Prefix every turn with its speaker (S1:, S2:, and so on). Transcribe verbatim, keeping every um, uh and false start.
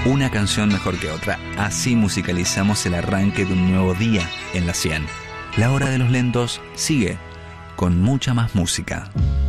S1: Una canción mejor que otra. Así musicalizamos el arranque de un nuevo día en la cien. La hora de los lentos sigue con mucha más música.